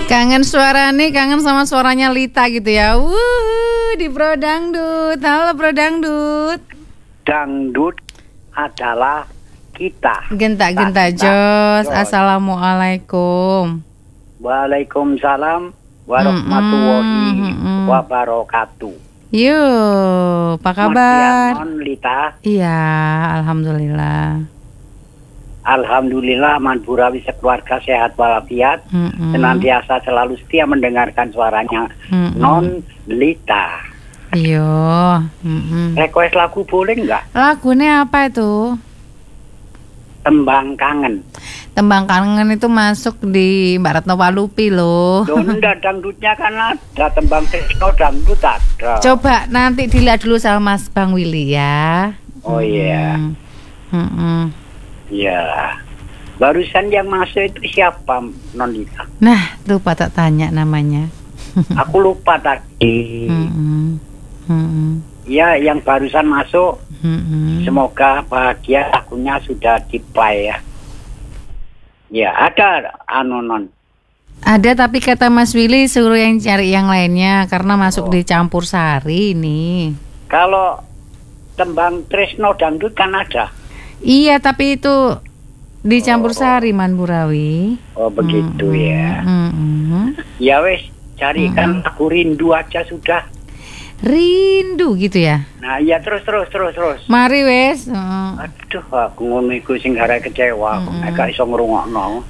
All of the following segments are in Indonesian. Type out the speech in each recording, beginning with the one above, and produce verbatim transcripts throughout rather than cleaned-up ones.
Kangen suara nih, kangen sama suaranya Lita gitu ya. Wuh, di Bro Dangdut. Halo Bro Dangdut. Dangdut adalah kita. Genta-genta Jos. Assalamualaikum. Waalaikumsalam warahmatullahi mm-mm. wabarakatuh. Yuk, apa kabar? Non Lita. Iya, alhamdulillah. Alhamdulillah, Manburawi sekeluarga sehat walafiat, mm-mm. senantiasa selalu setia mendengarkan suaranya mm-mm. Non Lita. Iya. Request lagu boleh nggak? Lagunya apa itu? Tembang Kangen. Tembang Kangen itu masuk di Mbak Retno Palupi loh. Loh, enggak, dangdutnya kan ada, tembang Tresno dangdut ada. Coba nanti dilihat dulu sama Mas Bang Willy ya. Oh iya. Hmm. Ya, barusan yang masuk itu siapa, Non Lita? Nah, lupa tak tanya namanya. Aku lupa tadi. Hmm. Hmm. Ya, yang barusan masuk. Hmm. Semoga bahagia, lagunya sudah di-play ya. Ya, ada anu Non. Ada, tapi kata Mas Willy suruh yang cari yang lainnya karena masuk Oh. di campur sari ini. Kalau tembang Tresno dangdut kan ada. Iya, tapi itu dicampur sari Manburawi. Oh begitu mm-hmm. ya. Mm-hmm. Ya wes, carikan mm-hmm. lagu Rindu aja sudah. Rindu gitu ya. Nah iya terus terus terus terus. Mari wes. Mm. Aduh, aku ngono iku sing gara kecewa, aku mm-hmm. gak iso ngrungokno.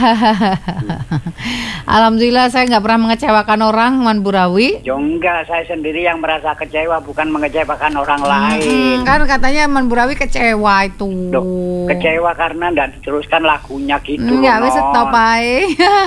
Alhamdulillah saya nggak pernah mengecewakan orang, Manburawi. Ya enggak, saya sendiri yang merasa kecewa, bukan mengecewakan orang hmm, lain. Kan katanya Manburawi kecewa itu. Duh, kecewa karena nggak diteruskan lagunya gitu. Enggak, wes stop aja.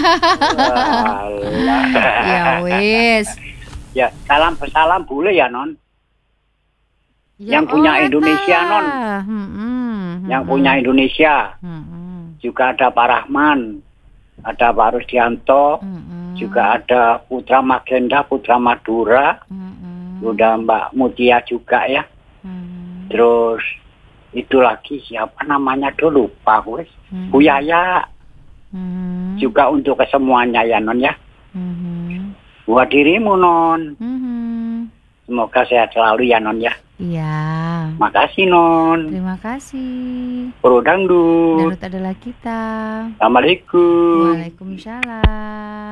Ya wes. Ya, salam salam boleh ya Non. Ya, yang punya oh, Indonesia ada. Non. Hmm, hmm, yang hmm. punya Indonesia. Hmm, hmm. Juga ada Pak Rahman, ada Pak Rusdianto, hmm, juga ada Putra Magenda, Putra Madura, hmm, udah Mbak Mutia juga ya. Hmm. Terus itu lagi siapa namanya dulu lupa wes. Hmm. Bu Yaya. Hmm. Juga untuk kesemuanya ya Non ya. Hmm. Buat dirimu Non. Hmm. Semoga sehat selalu ya Non ya. Iya. Makasih Non. Terima kasih. Bro Dangdut. Dangdut adalah kita. Assalamualaikum. Waalaikumsalam.